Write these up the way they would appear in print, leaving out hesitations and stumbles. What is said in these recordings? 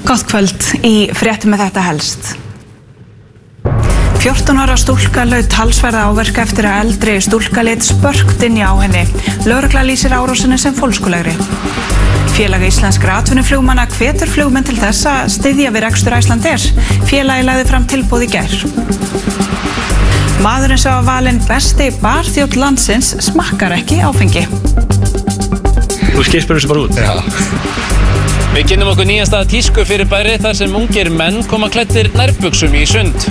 Gott kvöld, í fréttum með þetta helst. 14 ára stúlka laut talsverða áverka eftir að eldri stúlka lét spörkt inni á henni. Lögregla lýsir árásinni sem fólskulegri. Félag íslenskra atvinnuflugmanna hvetur flugmenn til þess að styðja við rekstur Icelandair. Félagið lagði fram tilboð í gær. Maðurinn sem var valinn besti barþjónn landsins smakkar ekki áfengi. Þú skipur þessu bara út? Já. Við kynnum okkur nýjasta tísku fyrir bæri þar sem ungir menn koma klæddir nærbuxum í sund.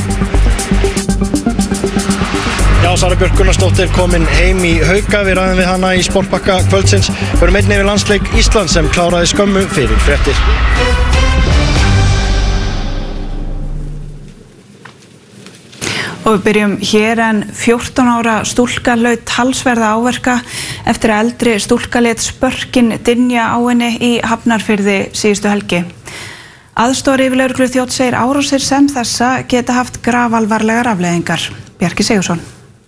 Já, Sara Björk Gunnarsdóttir komin heim í Hauka. Við ræðum við hana í sportbakka kvöldsins. Förum einnig yfir landsleik Íslands sem kláraði skömmu fyrir fréttir. Og við byrjum hér en 14 ára stúlka laut talsverða áverka eftir að eldri stúlka lét spörkin dynja á henni í Hafnarfirði síðustu helgi. Aðstoðaryfirlögregluþjónn segir árásir sem þessa geta haft grafalvarlegar afleiðingar. Bjarki Sigurðsson.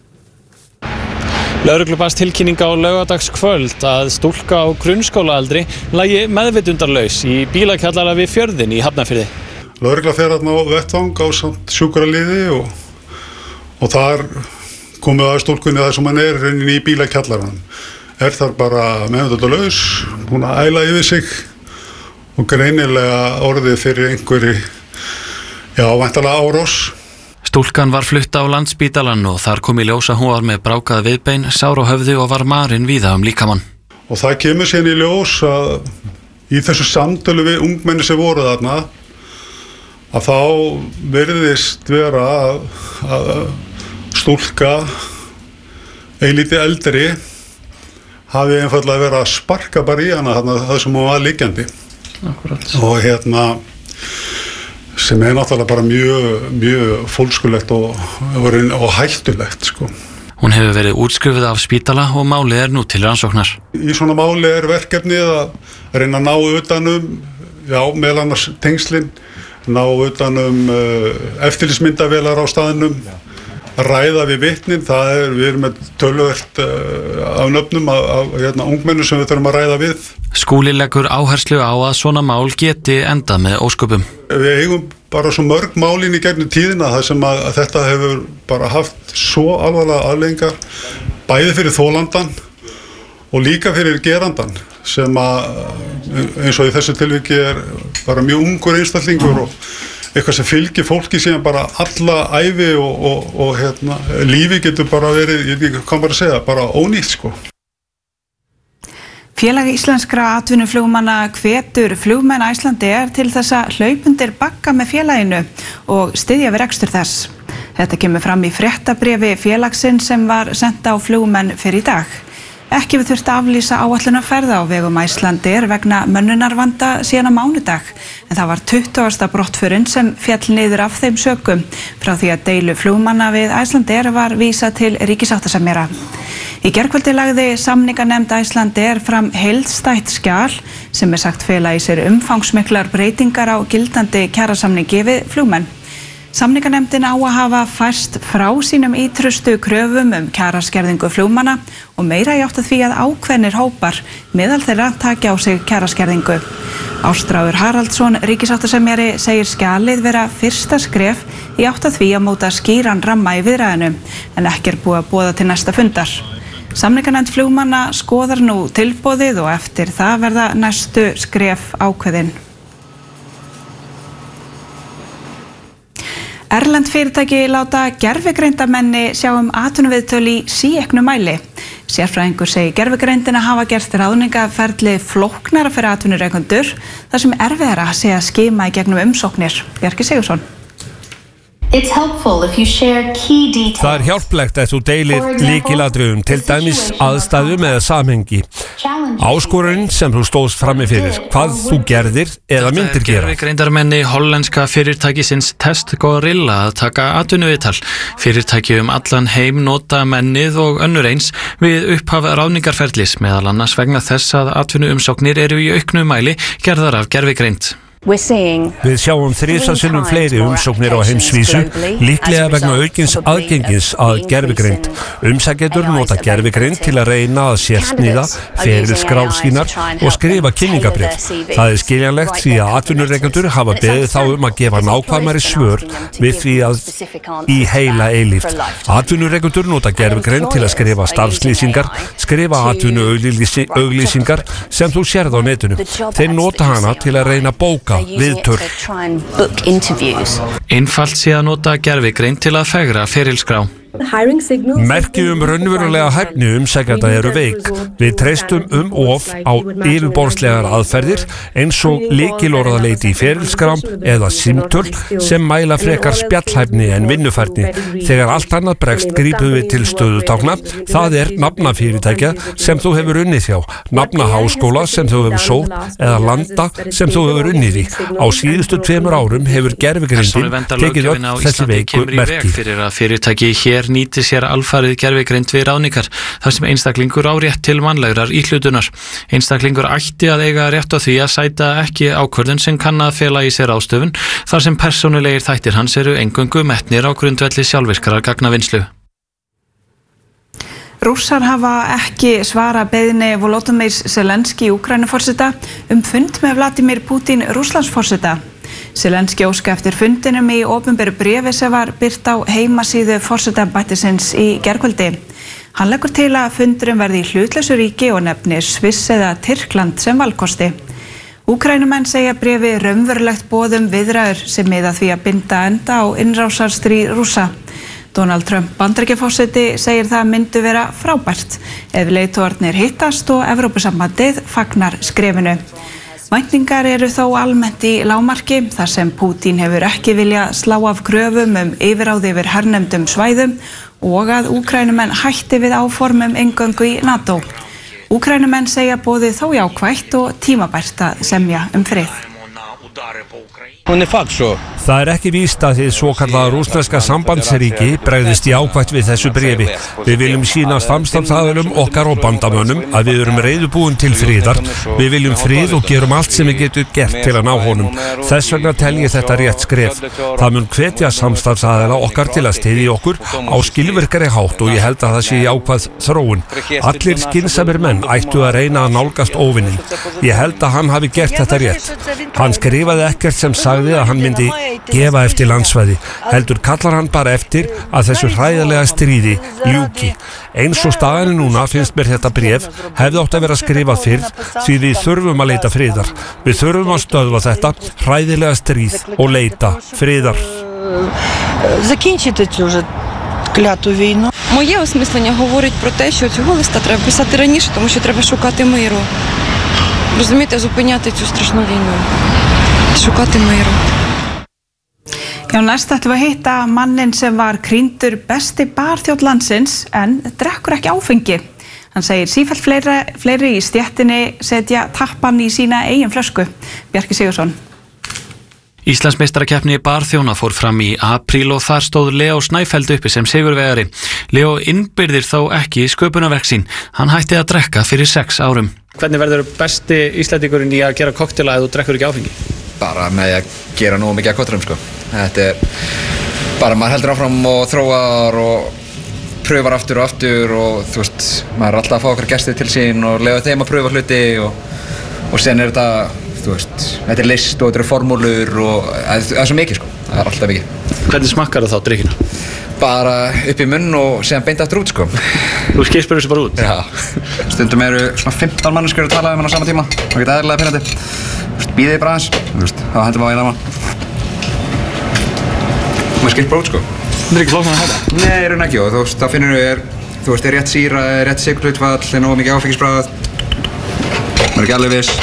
Lögreglu barst tilkynning á laugardagskvöld að stúlka á grunnskólaaldri lægi meðvitundarlaus í bílakjallara við fjörðinn í Hafnarfirði. Lögregla fer þarna á vettvang ásamt sjúkraliði og þar komið að stúlkunni þar sem hann inn í bílakjallarann. Þar bara meðvitundarlaus, hún að æla yfir sig og greinilega orðið fyrir einhverju, væntanlega árás. Stúlkan var flutt á Landspítalann og þar kom í ljós að hún var með brákað viðbein, sár á höfði og var marin víða líkamann. Og það kemur síðan í ljós að í þessu samtölu við ungmenni sem voru þarna, að þá virðist vera að stúlka eilítið eldri hafi einfaldlega verið að sparka bara í hana það sem hún var liggjandi. Akkurat. Og sem náttúrulega bara mjög fólskulegt og hættulegt, sko. Hún hefur verið útskrifuð af spítala og málið nú til rannsóknar. Í svona máli verkefnið að reyna að ná utanum, meðal annars tengslin, ná utanum eftirlitsmyndavélar á staðnum, ræða við vitnin, við erum með töluvert af nöfnum af ungmennum sem við þurfum að ræða við. Skúli leggur áherslu á að svona mál geti endað með ósköpum. Við eigum bara svo mörg málin í gegnum tíðina þar sem að þetta hefur bara haft svo alvarlega afleiðingar, bæði fyrir þolandan og líka fyrir gerandan sem að eins og í þessu tilviki bara mjög ungur einstaklingur og eitthvað sem fylgir fólki síðan bara alla ævi og lífi getur bara verið, ég kann bara segja, bara ónýtt, sko. Félag íslenskra atvinnuflugmanna hvetur flugmenn Icelandair til þess að hlaupundir bagga með félaginu og styðja við rekstur þess. Þetta kemur fram í fréttabréfi félagsins sem var sent á flugmenn fyrir í dag. Ekki við þurfti að aflýsa áætlunarferða á vegum Icelandair vegna mönnunarvanda síðan á mánudag, en það var 20. brottförin sem féll niður af þeim sökum frá því að deilu flugmanna við Icelandair var vísað til ríkissáttasemjara. Í gærkvöldi lagði samninganefnd Icelandair fram heildstætt skjal sem sagt fela í sér umfangsmiklar breytingar á gildandi kjarasamningi við flugmenn. Samninganefndin á að hafa færst frá sínum ítrustu kröfum kjaraskerðingu flugmanna og meira í átt að því að ákveðnir hópar meðal þeirra taki á sig kjaraskerðingu. Ástráður Haraldsson, ríkissáttasemjari, segir skjalið vera fyrsta skref í átt að því að móta skýran ramma í viðræðinu, en ekki búið að boða til næsta fundar. Samninganefnd flugmanna skoðar nú tilboðið og eftir það verða næstu skref ákveðin. Erlend fyrirtæki láta gervigreindamenni sjá atvinnuviðtöl í síauknum mæli. Sérfræðingur segir gervigreindina hafa gert ráðningaferli flóknara fyrir atvinnurekendur þar sem erfiðara sé að skima í gegnum umsóknir. Bjarki Sigurðsson. Það hjálplegt að þú deilir lykilatriðum, til dæmis aðstæðum eða samhengi. Áskorunin sem þú stóðst frammi fyrir, hvað þú gerðir eða myndir gera. Gervigreindarmenni hollenska fyrirtækisins Test Gorilla að taka atvinnuviðtal. Fyrirtæki allan heim nota mennið og önnur eins við upphaf ráðningarferlis, meðal annars vegna þess að atvinnuumsóknir eru í auknum mæli gerðar af gervigreind. Við sjáum 3 sinnum fleiri umsóknir á heimsvísu, líklega vegna aukins aðgengis að gervigreind. Umsækjendur nota gervigreind til að reyna að sérsníða ferilskrár sínar og skrifa kynningabréf. Það skiljanlegt því að atvinnurekendur hafa beðið þá að gefa nákvæmari svör við því að í heila eilíft. Atvinnurekendur nota gervigreind til að skrifa starfslýsingar, skrifa atvinnuauglýsingar sem þú sérð á netinu. Þeir nota hana til að reyna bóka viðtöl. Einfalt sé að nota gervigreind til að fegra ferilskrá. Merki raunverulega hæfni umsækjanda eru veik. Við treystum of á yfirborðslegar aðferðir eins og lykilorðaleiti í ferilskrám eða símtöl sem mæla frekar spjallhæfni en vinnufærni. Þegar allt annað bregst grípum við til stöðutákna. Það nafnafyrirtækja sem þú hefur unnið hjá, nafnaháskóla sem þú hefur sótt eða landa sem þú hefur unnið í. Á síðustu 2 árum hefur gervigreindin tekið upp þessi veiku merki. Fyrir að fyrirtæki hér nýti sér alfarið gervigreind við ráðningar þar sem einstaklingur á rétt til mannlegrar íhlutunar. Einstaklingur ætti að eiga rétt á því að sæta ekki ákvörðun sem kann að fela í sér ástöfun þar sem persónulegir þættir hans eru eingöngu metnir á grundvelli sjálfvirkrar gagnavinnslu. Rússar hafa ekki svarað beiðni Volodymyr Zelenský Úkraínuforseta fund með Vladimir Putin Rússlandsforseta. Zelenský óska eftir fundinum í opinberu bréfi sem var birt á heimasíðu forsetaembættisins í gærkvöldi. Hann leggur til að fundurinn verði í hlutlausu ríki og nefnir Sviss eða Tyrkland sem valkosti. Úkraínumenn segja bréfi raunverulegt boð viðræður sem miða því að binda enda á innrásarstríð Rússa. Donald Trump Bandaríkjaforseti segir það myndu vera frábært ef leiðtogarnir hittast og Evrópusambandið fagnar skrefinu. Væntingar eru þó almennt í lágmarki þar sem Putin hefur ekki viljað slá af kröfum yfirráð yfir hernumdum svæðum og að Úkraínumenn hætti við áformum inngöngu í NATO. Úkraínumenn segja boðið þó jákvætt og tímabært að semja frið. Það ekki víst að þið svokallaða rússneska sambandsríki bregðist jákvætt við þessu bréfi. Við viljum sýna samstarfsaðilum okkar og bandamönnum að við erum reiðubúin til friðar. Við viljum frið og gerum allt sem við getum gert til að ná honum. Þess vegna tel ég þetta rétt skref. Það mun hvetja samstarfsaðila okkar til að styðja okkur á skilvirkari hátt og ég held að það sé jákvæð þróun. Allir skynsamir menn ættu að reyna að nálgast óvininn. Ég held að hann hafi gert þetta rétt. Hann skrifaði ekkert sem sagði að hann myndi gefa eftir landsvæði, heldur kallar hann bara eftir að þessu hræðilega stríði ljúki. Eins og staðan núna finnst mér þetta bréf hefði átt að vera skrifað fyrr því við þurfum að leita friðar. Við þurfum að stöðva þetta hræðilega stríð og leita friðar. Моє осмислення говорить про те, що цього листа треба писати раніше, тому що треба шукати миру. Розумієте, зупиняти цю страшну війну. Шукати миру. Já, næst ætlum við að hitta mannin sem var krýndur besti barþjónn landsins en drekkur ekki áfengi. Hann segir sífellt fleiri í stéttinni setja tappann í sína eigin flösku. Bjarki Sigurðsson. Íslandsmeistarakeppni barþjóna fór fram í apríl og þar stóð Leo Snæfell uppi sem sigurvegari. Leo innbyrðir þó ekki sköpunarverk sín. Hann hætti að drekka fyrir 6 árum. Hvernig verður besti Íslendingurinn í að gera koktela ef þú drekkur ekki áfengi? Bara með að gera nógu mikið að koktélum, sko. Þetta bara maður heldur áfram og þróar og pröfar aftur og aftur og þú veist, maður alltaf að fá okkur gesti til sín og leyfa þeim að pröfa hluti og sen þetta, þú veist, þetta list og þetta formúlur og það svo mikið, sko. Það alltaf mikið. Hvernig smakkar það þá drykkina? Bara upp í munn og síðan beint aftur út, sko. Þú skilspur þessu bara út? Já. Stundum eru svona 15 manneskjur að tala hann á sama tíma. Það geta eðlilega pínandi. Bíðið bara aðeins, þá hendur maður í lama. Maður skilst bara út, sko. Það ekki flóknar að hætta? Nei, raun ekki, og þú veist, þá finnur þú veist, rétt sýra, rétt sykurhlutfall, nógu mikið áfengisbragð. Maður ekki alveg viss.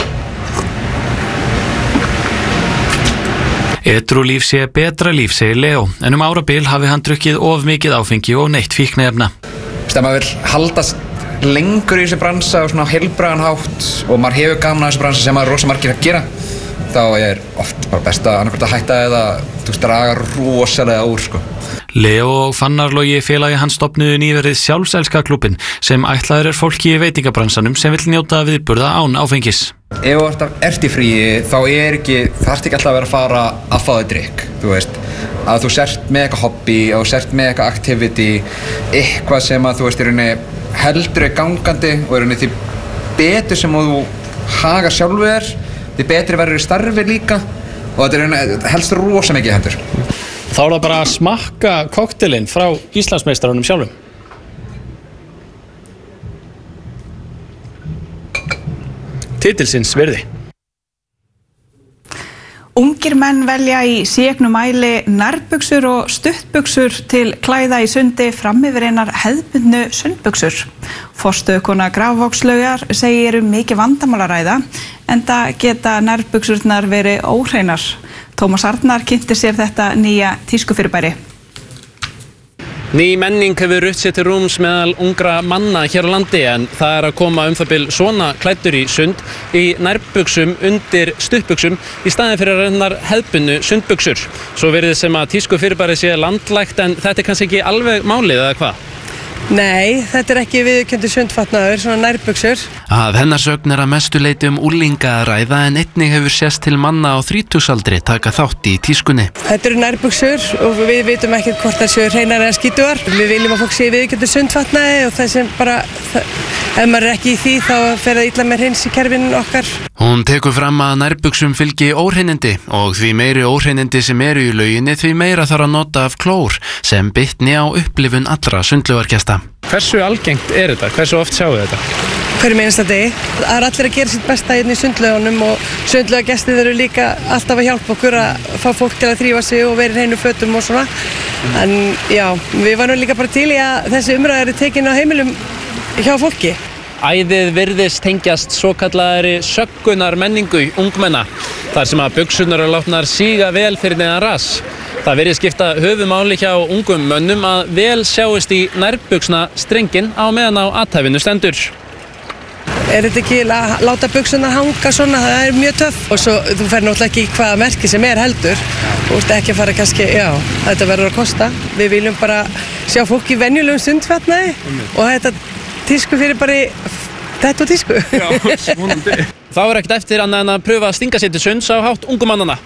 Edrú líf sé betra líf, segir Leo, en árabil hafi hann drukkið of mikið áfengi og neytt fíkniefna. Maður vill haldast lengur í þessi bransa og svona heilbragðan hátt og maður hefur gaman að þessi bransa sem maður rosa margir að gera, þá oft bara best að annarkvort að hætta eða draga rosalega úr, sko. Leo og Fannar Logi félagi hans stofnuðu nýverið Sjálfselska klúbbinn sem ætlaður fólki í veitingabransanum sem vill njóta viðburða án áfengis. Ef þú ert í fríi, þá þarftu ekki alltaf að vera að fara að fá þig drykk, þú veist. Að þú sért með eitthvað hobby, að þú sért með eitthvað activity, eitthvað sem að þú veist í rauninni heldur gangandi og í rauninni því betur sem þú hagar sjálfur þér, því betri verður í starfi líka og þetta í rauninni helst rosa mikið hendur. Þá það bara að smakka kokteilinn frá Íslandsmeistarunum sjálfum. Titilsins virði. Ungir menn velja í síauknum mæli nærbuxur og stuttbuxur til klæða í sundi fram yfir einar hefðbundnu sundbuxur. Forstöðukona Grafarvogslaugar segir mikið vandamál að ræða, enda geta nærbuxurnar verið óhreinar. Tómas Arnar kynnti sér þetta nýja tískufyrirbæri. Ný menning hefur rutt sér til rúms meðal ungra manna hér á landi en það að koma það bil svona klæddur í sund í nærbuxum undir stuttbuxum í staðinn fyrir rennar hefðbundnu sundbuxur. Svo virðist sem að tískufyrirbæri sé landlægt en þetta kannski ekki alveg málið eða hvað? Nei, þetta ekki viðurkenndur sundfatnaður, svona nærbuxur. Að hennar sögn að mestu leyti úlinga að ræða en einnig hefur sést til manna á 30-aldri taka þátt í tískunni. Þetta eru nærbuxur og við vitum ekkert hvort það séu hreinar eða skítugar. Við viljum að fólk sé viðurkenndur sundfatnaði og það sem bara, ef maður ekki í því þá fer það illa með hreins í kerfinu okkar. Hún tekur fram að nærbuxum fylgi óhreinindi og því meiri óhreinindi sem eru í lauginni því meira þarf að nota af klór sem bitni á upplifun allra sundlaugargesta. Hversu algengt þetta? Hversu oft sjáu þetta? Hverjum einasta degi. Það er allir að gera sitt besta hérna í sundlaugunum og sundlaugargestir eru líka alltaf að hjálpa okkur að fá fólk til að þrífa sig og vera í hreinu fötum og svona. En já, við varum líka bara til í að þessi umræða eru tekin á heimilum hjá fólki. Æðið virðist tengjast svokallaðri söggunar menningu ungmenna, þar sem að buxurnar eru látnar síga vel fyrir neðan rass. Það virðist skipta höfuðmáli hjá ungum mönnum að vel sjáist í nærbuxna strenginn á meðan á athæfinu stendur. Er þetta ekki að láta buxurnar hanga svona, það er mjög töff og svo þú fer náttúrulega ekki í hvaða merki sem er heldur. Þú veist ekki að fara kannski, já, þetta verður að kosta. Við viljum bara sjá fólk í venjulegum sundfatnaði og þetta tísku fyrir bara þetta og tísku. Já, vonandi. Þá er ekkert eftir annað en að pröfa að stinga sér til sunds á hátt ungumannana.